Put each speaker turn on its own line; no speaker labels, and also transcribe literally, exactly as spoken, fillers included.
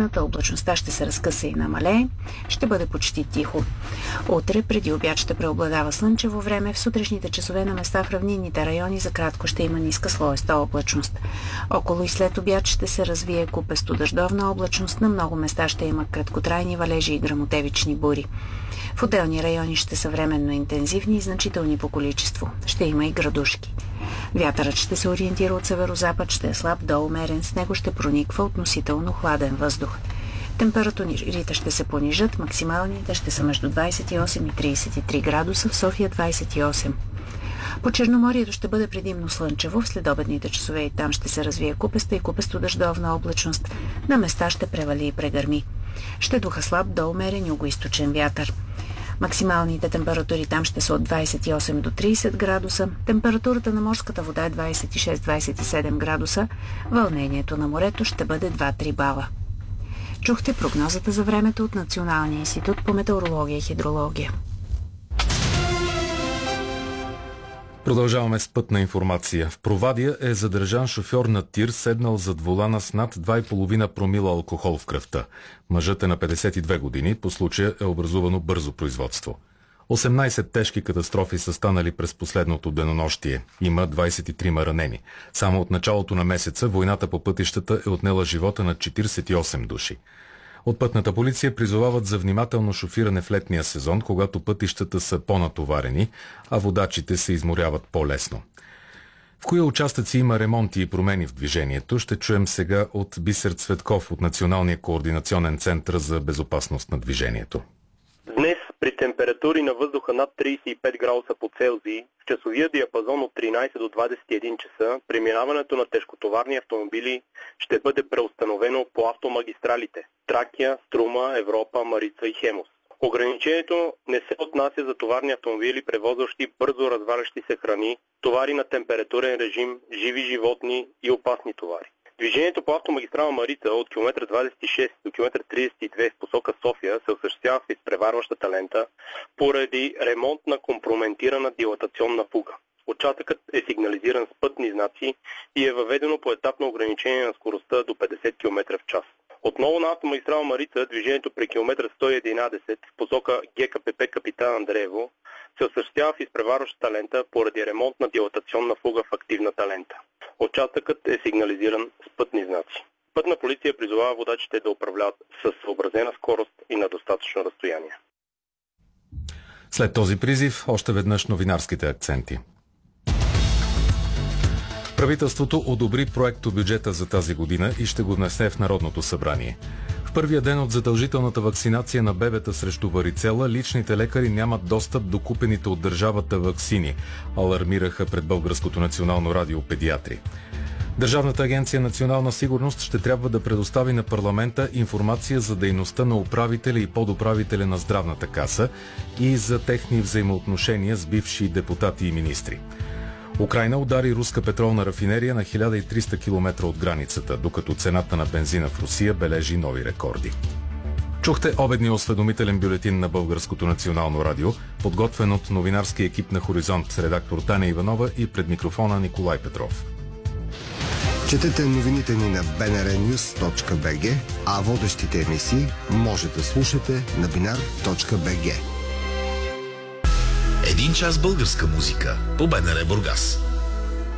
падналината, облачността ще се разкъса и намалее, ще бъде почти тихо. Утре преди обяд ще преобладава слънчево време, в сутрешните часове на места в равнинните райони за кратко ще има ниска слоеста облачност. Около и след обяд ще се развие купесто дъждовна облачност, на много места ще има краткотрайни валежи и гръмотевични бури. В отделни райони ще са временно интензивни и значителни по количество. Ще има и градушки. Вятърът ще се ориентира от северозапад, ще е слаб до умерен, с него ще прониква относително хладен въздух. Температурите ще се понижат, максималните ще са между двадесет и осем и тридесет и три градуса, в София двадесет и осем. По Черноморието ще бъде предимно слънчево, в следобедните часове и там ще се развие купеста и купесто дъждовна облачност. На места ще превали и прегърми. Ще духа слаб до умерен югоизточен вятър. Максималните температури там ще са от двадесет и осем до тридесет градуса, температурата на морската вода е двадесет и шест до двадесет и седем градуса, вълнението на морето ще бъде два-три бала. Чухте прогнозата за времето от Националния институт по метеорология и хидрология.
Продължаваме с пътна информация. В Провадия е задържан шофьор на тир, седнал зад волана с над два и половина промила алкохол в кръвта. Мъжът е на петдесет и две години, по случая е образувано бързо производство. осемнадесет тежки катастрофи са станали през последното денонощие. Има двадесет и трима ранени. Само от началото на месеца войната по пътищата е отнела живота на четиридесет и осем души. От пътната полиция призовават за внимателно шофиране в летния сезон, когато пътищата са по-натоварени, а водачите се изморяват по-лесно. В кои участъци има ремонти и промени в движението, ще чуем сега от Бисер Цветков от Националния координационен център за безопасност на движението.
Днес при температури на въздуха над тридесет и пет градуса по Целзий, в часовия диапазон от тринадесет до двадесет и един часа, преминаването на тежкотоварни автомобили ще бъде преустановено по автомагистралите Тракия, Струма, Европа, Марица и Хемус. Ограничението не се отнася за товарни автомобили, превозващи бързо развалящи се храни, товари на температурен режим, живи животни и опасни товари. Движението по автомагистрала Марица от километър двадесет и шест до километър тридесет и две в посока София се осъществява в изпреварващата лента поради ремонт на компрометирана дилатационна фуга. Участъкът е сигнализиран с пътни знаци и е въведено поетапно ограничение на скоростта до петдесет километра в час. Отново на автомагистрала Марица движението при километър сто и единадесет в посока ГКПП Капитан Андреево се осъществява в изпреварващата лента поради ремонт на дилатационна фуга в активната лента. Участъкът е сигнализиран с пътни знаци. Пътна полиция призовава водачите да управляват с съобразена скорост и на достатъчно разстояние.
След този призив, още веднъж новинарските акценти. Правителството одобри проектобюджета за тази година и ще го внесе в Народното събрание. В първия ден от задължителната вакцинация на бебета срещу варицела, личните лекари нямат достъп до купените от държавата ваксини, алармираха пред Българското национално радио педиатри. Държавната агенция Национална сигурност ще трябва да предостави на парламента информация за дейността на управителя и подуправителя на Здравната каса и за техни взаимоотношения с бивши депутати и министри. Украйна удари руска петролна рафинерия на хиляда и триста километра от границата, докато цената на бензина в Русия бележи нови рекорди. Чухте обедния осведомителен бюлетин на Българското национално радио, подготвен от новинарски екип на Хоризонт, редактор Таня Иванова и пред микрофона Николай Петров.
Четете новините ни на би ен ар нюз точка би джи, а водещите емисии може да слушате на биnar точка би джи.
Един час българска музика по БНР Бургас.